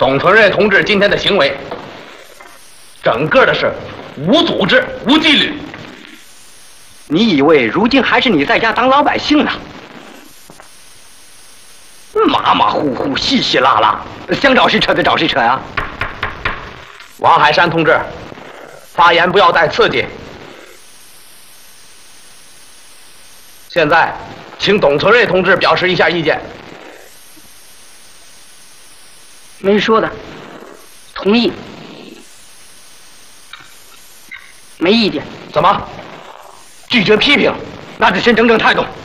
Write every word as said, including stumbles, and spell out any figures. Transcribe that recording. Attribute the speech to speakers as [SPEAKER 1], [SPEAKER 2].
[SPEAKER 1] 董存瑞同志今天的行为，整个的是无组织、无纪律。
[SPEAKER 2] 你以为如今还是你在家当老百姓呢？马马虎虎、稀稀拉拉，想找谁扯就找谁扯呀！
[SPEAKER 1] 王海山同志，发言不要带刺激。现在，请董存瑞同志表示一下意见。
[SPEAKER 3] 没说的，同意，没意见。
[SPEAKER 1] 怎么？拒绝批评？
[SPEAKER 2] 那是先整整态度。